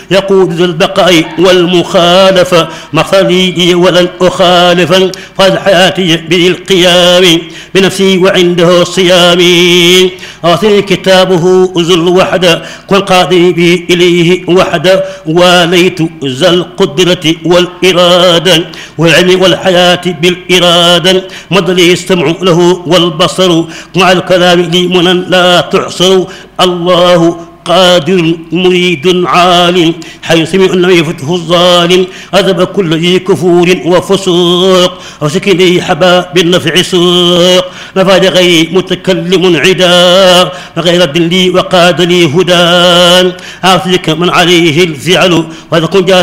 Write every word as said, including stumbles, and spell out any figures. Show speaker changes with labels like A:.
A: يقول ذو البقاء والمخالفة مقصدي لي ولن أخالفا فاز حياتي بالقيام بنفسي وعنده صيامي أعطني كتابه ذو الوحدة والقاضي بي إليه وحدة واليت ذا القدرة والإرادة والعلم والحياة بالإرادة مد لي السمع له والبصر مع الكلام لي منا لا تحصر الله قادر مريد عالم حيث سمع لم يفته الظالم أذب كل ذي كفور وفسوق وسكني حبا بالنفع سوق نفاد غير متكلم عدا غير الدلي وقاد لي هدى أعطيك من عليه الفعل وإذا كنت